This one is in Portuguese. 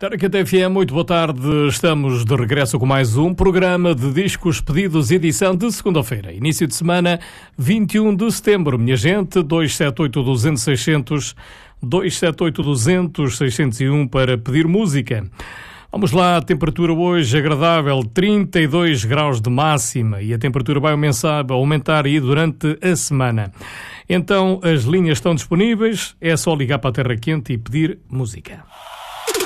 Taracate FM, muito boa tarde. Estamos de regresso com mais um programa de discos pedidos, edição de segunda-feira. Início de semana, 21 de setembro. Minha gente, 278-200-600, 278-200-601 para pedir música. Vamos lá, a temperatura hoje agradável, 32 graus de máxima e a temperatura vai aumentar aí durante a semana. Então, as linhas estão disponíveis, é só ligar para a Terra Quente e pedir música.